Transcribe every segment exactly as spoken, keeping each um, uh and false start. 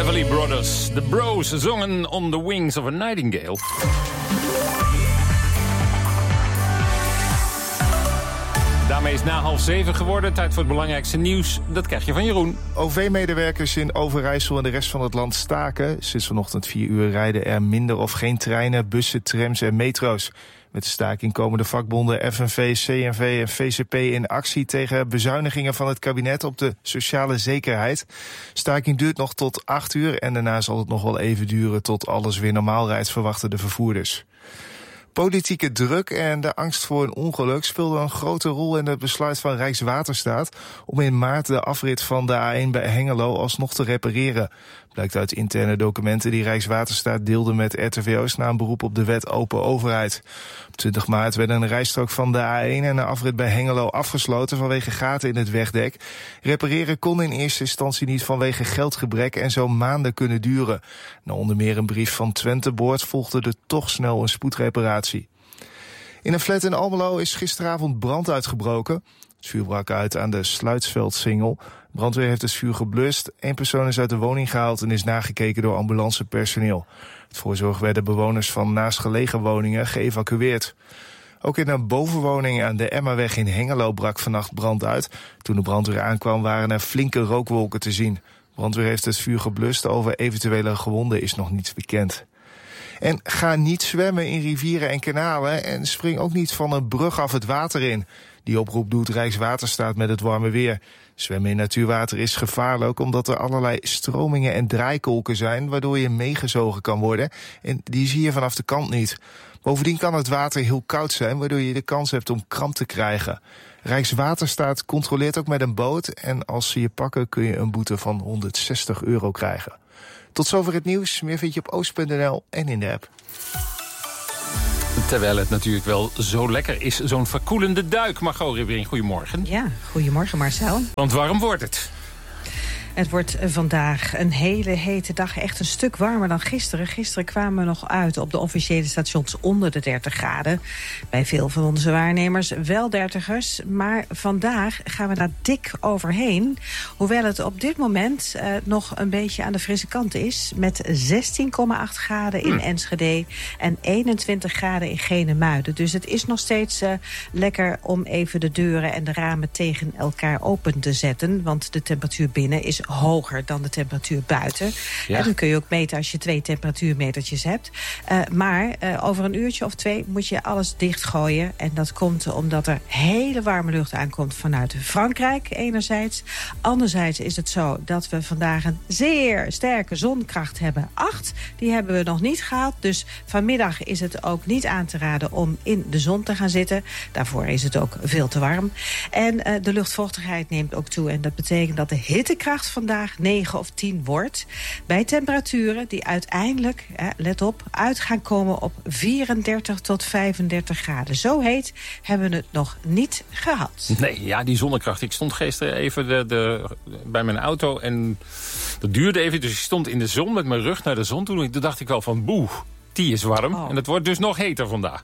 Everly Brothers. De Bros zongen On the Wings of a Nightingale. Daarmee is het na half zeven geworden. Tijd voor het belangrijkste nieuws. Dat krijg je van Jeroen. O V-medewerkers in Overijssel en de rest van het land staken. Sinds vanochtend vier uur rijden er minder of geen treinen, bussen, trams en metro's. Met de staking komen de vakbonden F N V, C N V en V C P in actie tegen bezuinigingen van het kabinet op de sociale zekerheid. Staking duurt nog tot acht uur en daarna zal het nog wel even duren tot alles weer normaal rijdt, verwachten de vervoerders. Politieke druk en de angst voor een ongeluk speelden een grote rol in het besluit van Rijkswaterstaat om in maart de afrit van de A één bij Hengelo alsnog te repareren. Blijkt uit interne documenten die Rijkswaterstaat deelde met R T V Oost na een beroep op de wet Open Overheid. Op twintig maart werd een rijstrook van de A één en de afrit bij Hengelo afgesloten vanwege gaten in het wegdek. Repareren kon in eerste instantie niet vanwege geldgebrek en zou maanden kunnen duren. Na onder meer een brief van Twente Boord volgde er toch snel een spoedreparatie. In een flat in Almelo is gisteravond brand uitgebroken. Het vuur brak uit aan de Sluitsveldsingel. Brandweer heeft het vuur geblust. Eén persoon is uit de woning gehaald en is nagekeken door ambulancepersoneel. Het voorzorg werden bewoners van naastgelegen woningen geëvacueerd. Ook in een bovenwoning aan de Emmaweg in Hengelo brak vannacht brand uit. Toen de brandweer aankwam waren er flinke rookwolken te zien. Brandweer heeft het vuur geblust. Over eventuele gewonden is nog niets bekend. En ga niet zwemmen in rivieren en kanalen en spring ook niet van een brug af het water in. Die oproep doet Rijkswaterstaat met het warme weer. Zwemmen in natuurwater is gevaarlijk omdat er allerlei stromingen en draaikolken zijn, waardoor je meegezogen kan worden. En die zie je vanaf de kant niet. Bovendien kan het water heel koud zijn, waardoor je de kans hebt om kramp te krijgen. Rijkswaterstaat controleert ook met een boot en als ze je pakken kun je een boete van honderdzestig euro krijgen. Tot zover het nieuws. Meer vind je op oost punt n l en in de app. Terwijl het natuurlijk wel zo lekker is, zo'n verkoelende duik. Margot Ribbering, goedemorgen. Ja, goedemorgen Marcel. Want warm wordt het. Het wordt vandaag een hele hete dag, echt een stuk warmer dan gisteren. Gisteren kwamen we nog uit op de officiële stations onder de dertig graden. Bij veel van onze waarnemers wel dertigers. Maar vandaag gaan we daar dik overheen. Hoewel het op dit moment uh, nog een beetje aan de frisse kant is. Met zestien komma acht graden in Enschede en eenentwintig graden in Genemuiden. Dus het is nog steeds uh, lekker om even de deuren en de ramen tegen elkaar open te zetten. Want de temperatuur binnen is hoger dan de temperatuur buiten. Ja. En dat kun je ook meten als je twee temperatuurmetertjes hebt. Uh, maar uh, over een uurtje of twee moet je alles dichtgooien. En dat komt omdat er hele warme lucht aankomt vanuit Frankrijk enerzijds. Anderzijds is het zo dat we vandaag een zeer sterke zonkracht hebben. acht, die hebben we nog niet gehad. Dus vanmiddag is het ook niet aan te raden om in de zon te gaan zitten. Daarvoor is het ook veel te warm. En uh, de luchtvochtigheid neemt ook toe. En dat betekent dat de hittekracht vandaag negen of tien wordt. Bij temperaturen die uiteindelijk, eh, let op, uit gaan komen op vierendertig tot vijfendertig graden. Zo heet hebben we het nog niet gehad. Nee, ja, die zonnekracht. Ik stond gisteren even de, de, bij mijn auto en dat duurde even. Dus ik stond in de zon met mijn rug naar de zon. Toen dacht ik wel van boe, die is warm. Oh. En het wordt dus nog heter vandaag.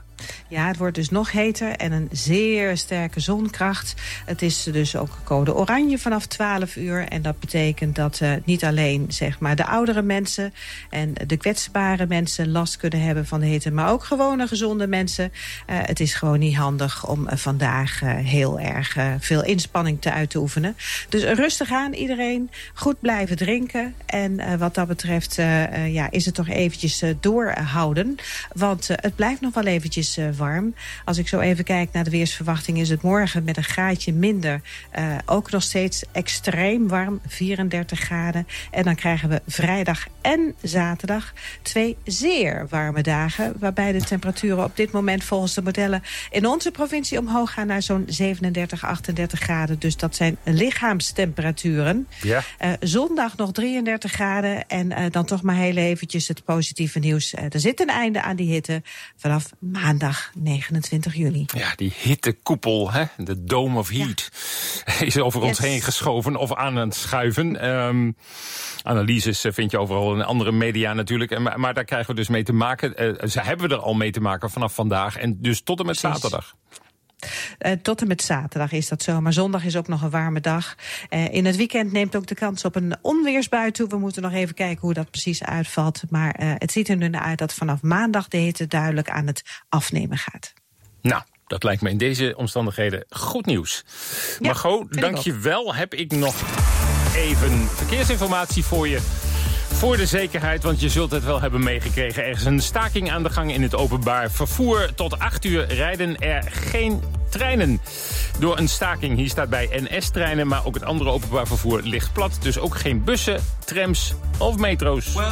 Ja, het wordt dus nog heter en een zeer sterke zonkracht. Het is dus ook code oranje vanaf twaalf uur. En dat betekent dat uh, niet alleen zeg maar, de oudere mensen en de kwetsbare mensen last kunnen hebben van de hitte, maar ook gewone gezonde mensen. Uh, het is gewoon niet handig om uh, vandaag uh, heel erg uh, veel inspanning te uit te oefenen. Dus rustig aan iedereen, goed blijven drinken. En uh, wat dat betreft uh, uh, ja, is het toch eventjes uh, doorhouden. Want uh, het blijft nog wel eventjes Uh, warm. Als ik zo even kijk naar de weersverwachting is het morgen met een graadje minder uh, ook nog steeds extreem warm, vierendertig graden. En dan krijgen we vrijdag en zaterdag twee zeer warme dagen, waarbij de temperaturen op dit moment volgens de modellen in onze provincie omhoog gaan naar zo'n zevenendertig, achtendertig graden. Dus dat zijn lichaamstemperaturen. Ja. Uh, zondag nog drieëndertig graden en uh, dan toch maar heel eventjes het positieve nieuws. Uh, er zit een einde aan die hitte vanaf maandag negenentwintig juli. Ja, die hittekoepel, hè? De Dome of Heat, ja. is over yes. ons heen geschoven of aan het schuiven. Um, analyses vind je overal in andere media natuurlijk. Maar, maar daar krijgen we dus mee te maken. Uh, ze hebben we er al mee te maken vanaf vandaag en dus tot en met Precies. zaterdag. Uh, tot en met zaterdag is dat zo. Maar zondag is ook nog een warme dag. Uh, in het weekend neemt ook de kans op een onweersbui toe. We moeten nog even kijken hoe dat precies uitvalt. Maar uh, het ziet er nu naar uit dat vanaf maandag de hitte duidelijk aan het afnemen gaat. Nou, dat lijkt me in deze omstandigheden goed nieuws. Ja, Margot, dank je wel. Heb ik nog even verkeersinformatie voor je. Voor de zekerheid, want je zult het wel hebben meegekregen. Er is een staking aan de gang in het openbaar vervoer. Tot acht uur rijden er geen treinen. Door een staking, hier staat bij N S-treinen... maar ook het andere openbaar vervoer ligt plat. Dus ook geen bussen, trams of metro's. Well,